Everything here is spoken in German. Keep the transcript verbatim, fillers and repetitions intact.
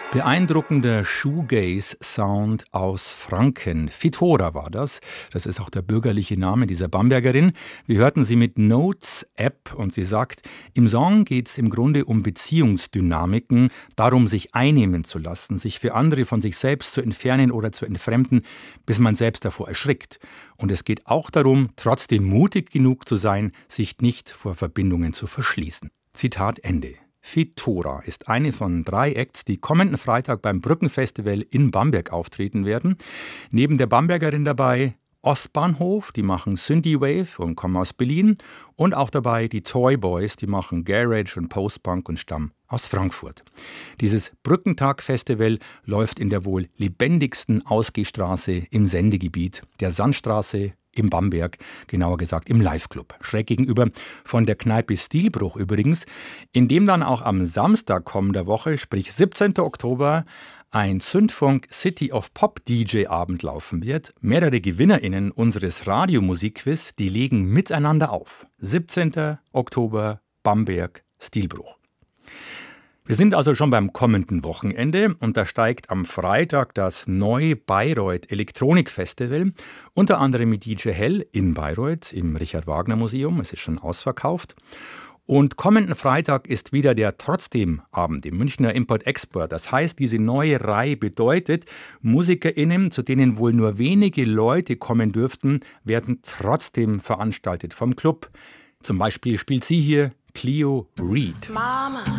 Beeindruckender Shoegaze-Sound aus Franken. Fitora war das. Das ist auch der bürgerliche Name dieser Bambergerin. Wir hörten sie mit Notes App und sie sagt, im Song geht es im Grunde um Beziehungsdynamiken, darum sich einnehmen zu lassen, sich für andere von sich selbst zu entfernen oder zu entfremden, bis man selbst davor erschrickt. Und es geht auch darum, trotzdem mutig genug zu sein, sich nicht vor Verbindungen zu verschließen. Zitat Ende. Fitora ist eine von drei Acts, die kommenden Freitag beim Brückenfestival in Bamberg auftreten werden. Neben der Bambergerin dabei Ostbahnhof, die machen Synthwave und kommen aus Berlin. Und auch dabei die Toy Boys, die machen Garage und Postpunk und stammen aus Frankfurt. Dieses Brückentag-Festival läuft in der wohl lebendigsten Ausgehstraße im Sendegebiet, der Sandstraße im Bamberg, genauer gesagt im Live-Club. Schräg gegenüber von der Kneipe Stilbruch übrigens, in dem dann auch am Samstag kommender Woche, sprich siebzehnten Oktober, ein Zündfunk City of Pop D J-Abend laufen wird. Mehrere GewinnerInnen unseres Radiomusikquiz, die legen miteinander auf. siebzehnten Oktober, Bamberg, Stilbruch. Wir sind also schon beim kommenden Wochenende und da steigt am Freitag das neue Bayreuth Elektronikfestival, unter anderem mit D J Hell in Bayreuth im Richard-Wagner-Museum, es ist schon ausverkauft. Und kommenden Freitag ist wieder der Trotzdem-Abend im Münchner Import-Export. Das heißt, diese neue Reihe bedeutet, MusikerInnen, zu denen wohl nur wenige Leute kommen dürften, werden trotzdem veranstaltet vom Club. Zum Beispiel spielt sie hier Cleo Reed. Mama.